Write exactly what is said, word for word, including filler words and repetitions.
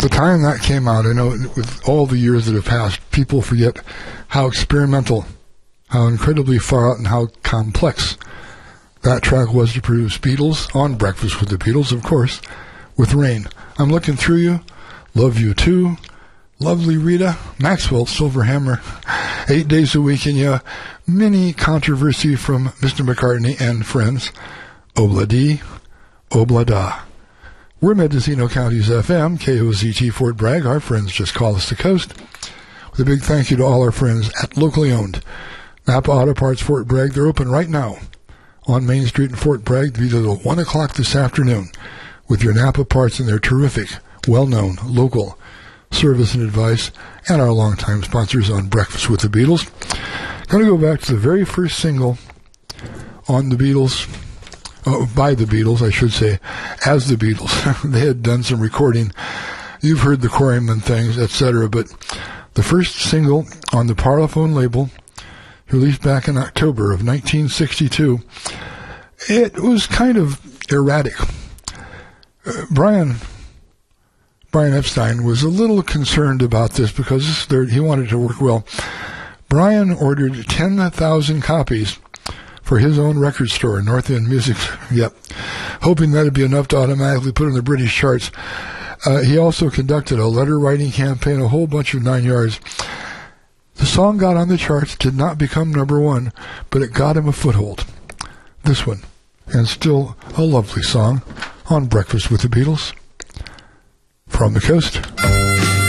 the time that came out, I know with all the years that have passed, people forget how experimental, how incredibly far out, and how complex that track was to produce. Beatles on Breakfast with the Beatles, of course, with Rain. I'm looking through you. Love You Too. Lovely Rita. Maxwell Silverhammer. Eight days a week in ya. Mini controversy from Mister McCartney and friends. Obla-dee, Obla-da. We're Mendocino County's F M, K O Z T Fort Bragg. Our friends just call us the coast. With a big thank you to all our friends at locally owned Napa Auto Parts Fort Bragg. They're open right now on Main Street in Fort Bragg to be there till one o'clock this afternoon with your Napa parts and their terrific, well-known, local service and advice, and our longtime sponsors on Breakfast with the Beatles. Going to go back to the very first single on the Beatles, uh, by the Beatles, I should say, as the Beatles. They had done some recording. You've heard the Quarrymen things, et cetera, but the first single on the Parlophone label, released back in October of nineteen sixty-two, it was kind of erratic. Uh, Brian Brian Epstein was a little concerned about this because this, there, he wanted it to work well. Brian ordered ten thousand copies for his own record store, North End Music, yep, hoping that would be enough to automatically put in the British charts. Uh, he also conducted a letter-writing campaign, a whole bunch of nine yards. The song got on the charts, did not become number one, but it got him a foothold. This one, and still a lovely song on Breakfast with the Beatles. From the coast.